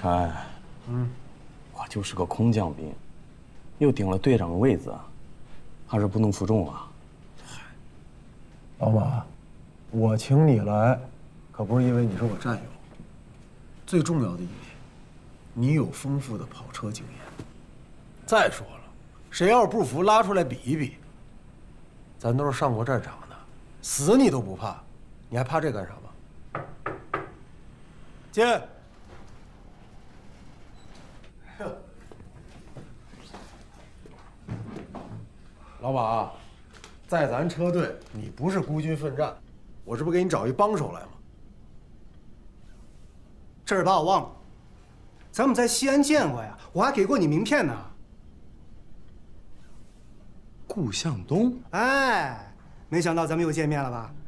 琛，我就是个空降兵，又顶了队长的位子，还是不能负重啊。 老马，我请你来，可不是因为你是我战友。最重要的一点，你有丰富的跑车经验。再说了，谁要是不服，拉出来比一比。咱都是上过战场的，死你都不怕，你还怕这干啥吗？进。老马，在咱车队，你不是孤军奋战，我这不给你找一帮手来吗？ 这是把我忘了，咱们在西安见过呀，我还给过你名片呢。 顾向东， 哎，没想到咱们又见面了吧？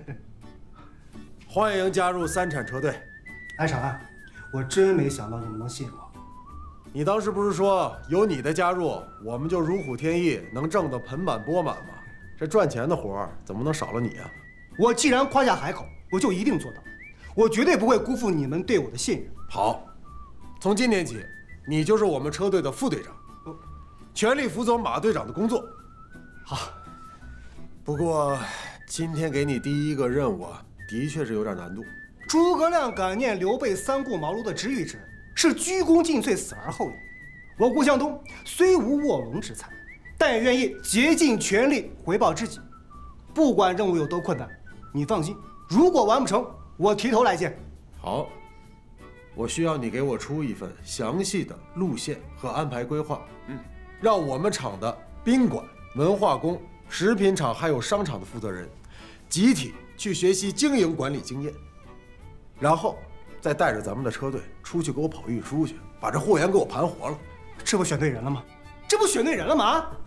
欢迎加入三产车队。 哎，小安，我真没想到你们能信我。 你当时不是说有你的加入，我们就如虎添翼，能挣得盆满钵满吗？这赚钱的活儿怎么能少了你啊？ 我既然夸下海口，我就一定做到，我绝对不会辜负你们对我的信任。 好，从今天起，你就是我们车队的副队长，全力辅佐马队长的工作。 好， 不过今天给你第一个任务啊，的确是有点难度。 诸葛亮感念刘备三顾茅庐的知遇之恩，是鞠躬尽瘁，死而后已。我顾向东虽无卧龙之才，但也愿意竭尽全力回报知己。不管任务有多困难，你放心，如果完不成，我提头来见。 好，我需要你给我出一份详细的路线和安排规划。让我们厂的宾馆、文化宫、食品厂还有商场的负责人，集体去学习经营管理经验，然后再带着咱们的车队出去给我跑运输去，把这货源给我盘活了。 这不选对人了吗？这不选对人了吗？